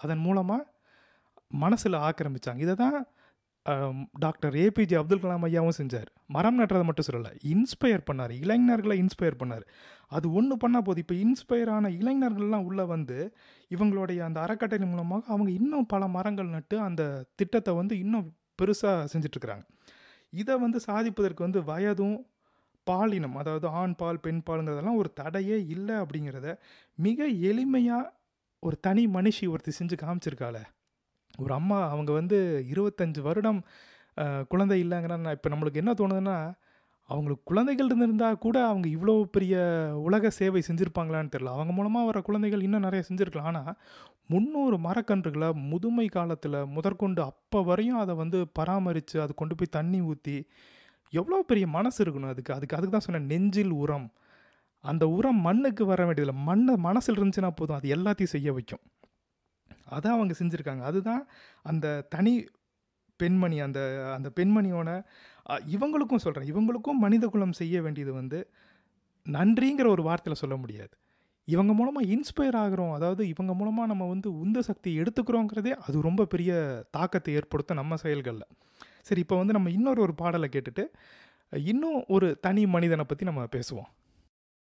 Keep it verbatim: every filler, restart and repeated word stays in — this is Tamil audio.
அதன் மூலமாக மனசில் ஆக்கிரமித்தாங்க. இதை தான் டாக்டர் ஏபிஜே அப்துல் கலாம் ஐயாவும் செஞ்சார். மரம் நட்டுறதை மட்டும் சொல்லலை, இன்ஸ்பயர் பண்ணார், இளைஞர்களை இன்ஸ்பயர் பண்ணார். அது ஒன்று பண்ணால் போதும். இப்போ இன்ஸ்பயர் ஆன இளைஞர்கள்லாம் உள்ளே வந்து இவங்களுடைய அந்த அறக்கட்டளை மூலமாக அவங்க இன்னும் பல மரங்கள் நட்டு அந்த திட்டத்தை வந்து இன்னும் பெருசாக செஞ்சிட்ருக்குறாங்க. இதை வந்து சாதிப்பதற்கு வந்து வயதும் பாலினம், அதாவது ஆண் பால் பெண் பாலுங்கிறதெல்லாம் ஒரு தடையே இல்லை அப்படிங்கிறத மிக எளிமையாக ஒரு தனி மனுஷி ஒருத்தி செஞ்சு காமிச்சிருக்காள. ஒரு அம்மா அவங்க வந்து இருபத்தஞ்சி வருடம் குழந்தை இல்லைங்கிறன்னா இப்போ நம்மளுக்கு என்ன தோணுதுன்னா, அவங்களுக்கு குழந்தைகள் இருந்திருந்தால் கூட அவங்க இவ்வளோ பெரிய உலக சேவை செஞ்சுருப்பாங்களான்னு தெரில. அவங்க மூலமாக வர குழந்தைகள் இன்னும் நிறைய செஞ்சுருக்கலாம். ஆனால் முந்நூறு மரக்கன்றுகளை முதுமை காலத்தில் முதற்கொண்டு அப்போ வரையும் அதை வந்து பராமரித்து அதை கொண்டு போய் தண்ணி ஊற்றி எவ்வளோ பெரிய மனசு இருக்கணும் அதுக்கு. அதுக்கு அதுக்கு தான் சொன்னேன், நெஞ்சில் உரம். அந்த உரம் மண்ணுக்கு வர வேண்டியதில்லை, மண்ணை மனசில் இருந்துச்சுன்னா போதும், அது எல்லாத்தையும் செய்ய வைக்கும். அதான் அவங்க செஞ்சுருக்காங்க. அதுதான் அந்த தனி பெண்மணி, அந்த அந்த பெண்மணியோட இவங்களுக்கும் சொல்கிறேன், இவங்களுக்கும் மனித குலம் செய்ய வேண்டியது வந்து நன்றிங்கிற ஒரு வார்த்தையில் சொல்ல முடியாது. இவங்க மூலமாக இன்ஸ்பயர் ஆகிறோம், அதாவது இவங்க மூலமாக நம்ம வந்து உந்து சக்தியை எடுத்துக்கிறோங்கிறதே அது ரொம்ப பெரிய தாக்கத்தை ஏற்படுத்தும் நம்ம செயல்களில். சரி, இப்போ வந்து நம்ம இன்னொரு ஒரு பாடலை கேட்டுட்டு இன்னும் ஒரு தனி மனிதனை பற்றி நம்ம பேசுவோம்.